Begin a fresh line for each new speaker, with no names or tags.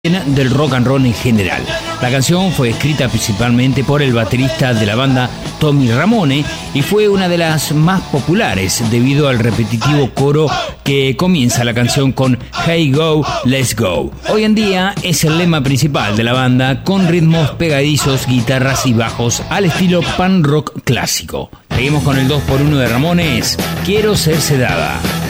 del rock and roll en general. La canción fue escrita principalmente por el baterista de la banda Tommy Ramone y fue una de las más populares debido al repetitivo coro que comienza la canción con Hey Go, Let's Go. Hoy en día es el lema principal de la banda con ritmos pegadizos, guitarras y bajos al estilo punk rock clásico. Seguimos con el 2x1 de Ramones, Quiero Ser Sedada.